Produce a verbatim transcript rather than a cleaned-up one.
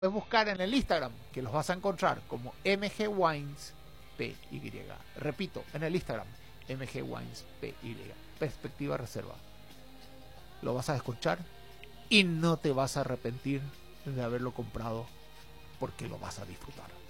puedes buscar en el Instagram, que los vas a encontrar como M G Wines P Y. Repito, en el Instagram, M G Wines P Y. Perspectiva Reserva. Lo vas a escuchar y no te vas a arrepentir de haberlo comprado, porque lo vas a disfrutar.